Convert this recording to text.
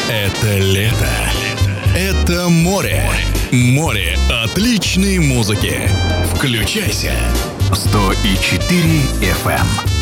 Это лето. Это море. Море отличной музыки. Включайся. 104 FM.